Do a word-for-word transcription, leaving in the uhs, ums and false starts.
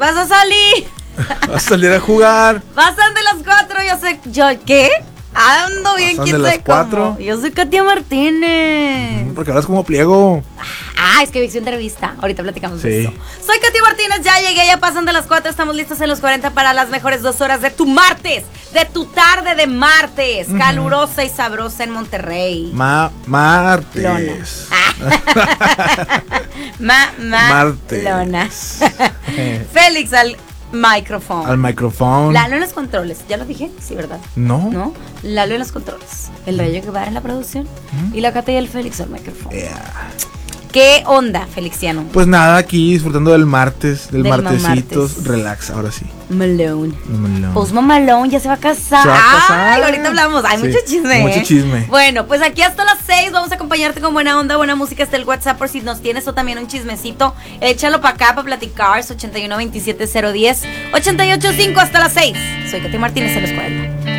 vas a salir. Vas a salir a jugar. Pasan de las cuatro, yo sé. ¿Yo qué? Ando bien, Pasan quién de las sabe cómo. cuatro. Yo soy Katia Martínez. Mm, Porque hablas como pliego. Ah, es que vi su entrevista. Ahorita platicamos de Sí. eso. Soy Katia Martínez, ya llegué, ya pasan de las cuatro. Estamos listos en los cuarenta para las mejores dos horas de tu martes. De tu tarde de martes. Ujú. Calurosa y sabrosa en Monterrey. Ma martes. Ma, ma, Martes. lona. Félix al micrófono. Al micrófono. Lalo en los controles. ¿Ya lo dije? Sí, ¿verdad? No. ¿No? Lalo en los controles. El Rayo Guevara en la producción. ¿Mm? Y la Cata y el Félix al micrófono. Yeah. ¿Qué onda, Felixiano? Pues nada, aquí disfrutando del martes, del, Del martesitos. martes. Relax, ahora sí. Malone. Malone. Post Malone ya se va a casar. Se va a casar. Ay, ahorita hablamos. Hay Sí, mucho chisme. mucho ¿eh? chisme. Bueno, pues aquí hasta las seis vamos a acompañarte con buena onda, buena música. Hasta el WhatsApp por si nos tienes o también un chismecito. Échalo para acá para platicar. ochenta y uno veintisiete cero diez ochenta y ocho cinco hasta las seis. Soy Katia Martínez en los cuarenta.